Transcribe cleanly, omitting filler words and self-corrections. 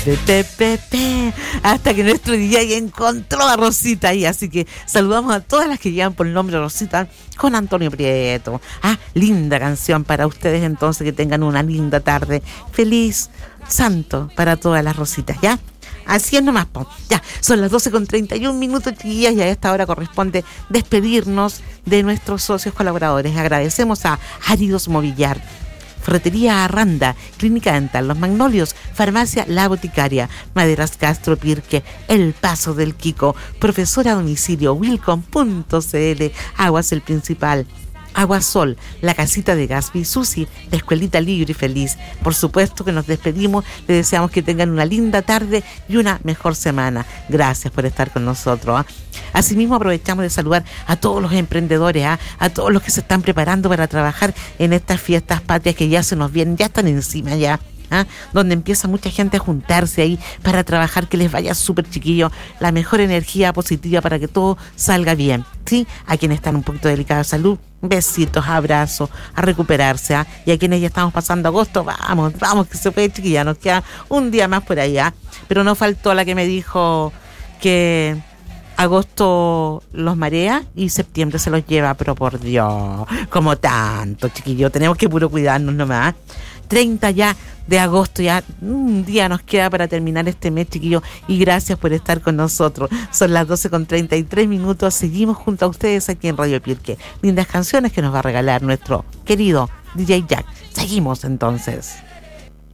Hasta que nuestro DJ encontró a Rosita ahí, así que saludamos a todas las que llegan por el nombre de Rosita con Antonio Prieto. Linda canción para ustedes entonces, que tengan una linda tarde. Feliz santo para todas las Rositas, ¿ya? Así es nomás, po. Ya, son las 12:31, chiquillas, y a esta hora corresponde despedirnos de nuestros socios colaboradores. Agradecemos a Áridos Movillar, Ferretería Arranda, Clínica Dental Los Magnolios, Farmacia La Boticaria, Maderas Castro Pirque, El Paso del Quico, Profesora a Domicilio, Wilcom.cl, Aguas El Principal, Aguasol, la casita de Gasby, Susi, la escuelita libre y feliz. Por supuesto que nos despedimos, les deseamos que tengan una linda tarde y una mejor semana. Gracias por estar con nosotros. Asimismo, aprovechamos de saludar a todos los emprendedores, a todos los que se están preparando para trabajar en estas fiestas patrias que ya se nos vienen, ya están encima ya. Donde empieza mucha gente a juntarse ahí para trabajar, que les vaya súper, chiquillo, la mejor energía positiva para que todo salga bien, ¿sí? A quienes están un poquito delicados de salud, besitos, abrazos, a recuperarse, y a quienes ya estamos pasando agosto, vamos, que se puede, chiquilla, nos queda un día más por allá, pero no faltó la que me dijo que agosto los marea y septiembre se los lleva, pero por Dios, como tanto, chiquillo, tenemos que puro cuidarnos nomás. 30 ya de agosto, ya un día nos queda para terminar este mes, chiquillos, y gracias por estar con nosotros. Son las 12:33, seguimos junto a ustedes aquí en Radio Pirque. Lindas canciones que nos va a regalar nuestro querido DJ Jack. Seguimos entonces.